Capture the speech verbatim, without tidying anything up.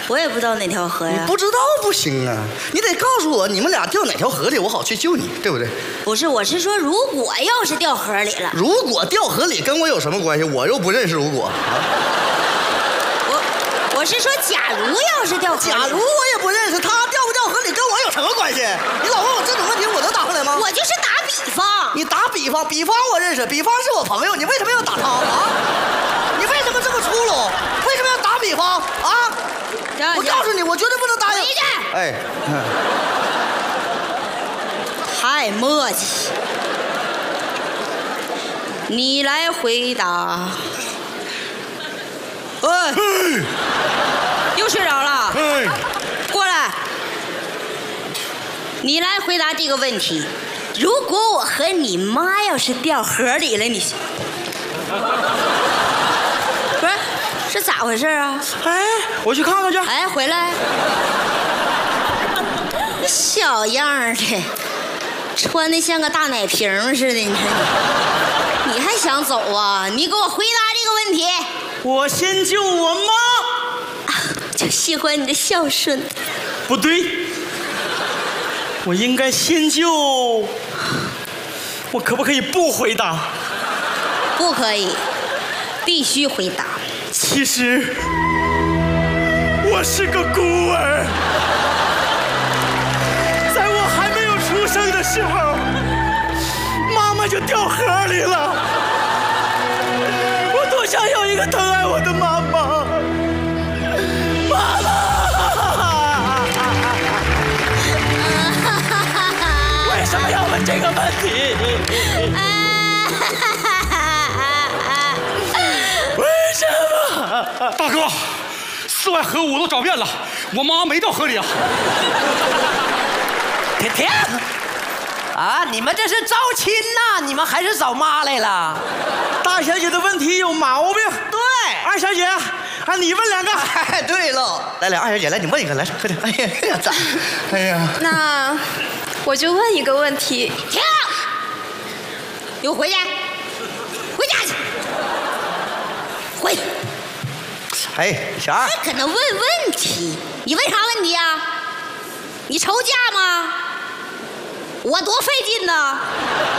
我也不知道哪条河呀。 你不知道不行啊，你得告诉我你们俩掉哪条河里，我好去救你，对不对？ 不是，我是说，如果要是掉河里了， 如果掉河里跟我有什么关系？我又不认识如果。啊、 我我是说，假如要是掉河里， 假如我也不认识他，掉不掉河里跟我有什么关系？你老问我这种问题，我能答出来吗？ 我就是打比方。 你打比方，比方我认识，比方是我朋友，你为什么要打他啊？你为什么这么粗鲁？为什么要打比方啊？我告诉你，我绝对不能答应。 回去。 哎，嗯、 太磨叽。你来回答。哎，又睡着了。 哎， 过来。你来回答这个问题。如果我和你妈要是掉河里了，你不是是咋回事啊？ 哎，我去看看去。 哎，回来。那小样儿的，穿的像个大奶瓶似的，你说你，你还想走啊？你给我回答这个问题。 我先救我妈。 啊，就喜欢你的孝顺。 不对，我应该先救。我可不可以不回答？ 不可以，必须回答。 其实我是个孤儿，在我还没有出生的时候，妈妈就掉河里了。我多想有一个疼爱我的妈妈。妈妈，为什么要问这个问题？为什么？ 大哥，四外河我都找遍了，我妈没掉河里啊。 甜甜，啊，你们这是招亲呐？你们还是找妈来了？ 大小姐的问题有毛病。 对， 二小姐，啊，你问两个。 哎，对了，来来，二小姐，来你问一个，来快点。哎呀，咋？哎呀， 那我就问一个问题。 停！给我回去，回家去。回。 哎，小二， 还搁那问问题？你问啥问题啊？你愁嫁吗？我多费劲呢。